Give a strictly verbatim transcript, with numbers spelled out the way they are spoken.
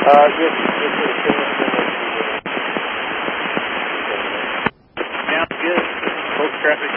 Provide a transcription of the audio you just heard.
Uh, just, just sort of similar to Sounds good. Close traffic